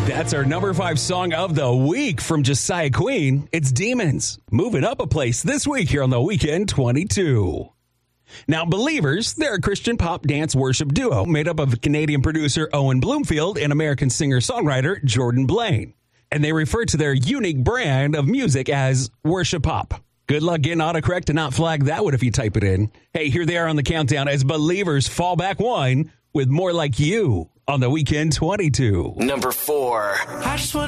That's our number 5 song of the week from Josiah Queen. It's Demons, moving up a place this week here on the Weekend 22. Now, Believers, they're a Christian pop dance worship duo made up of Canadian producer Owen Bloomfield and American singer-songwriter Jordan Blaine. And they refer to their unique brand of music as worship pop. Good luck getting autocorrect to not flag that one if you type it in. Hey, here they are on the countdown as Believers fall back one with More Like You on the Weekend 22. Number 4. I just want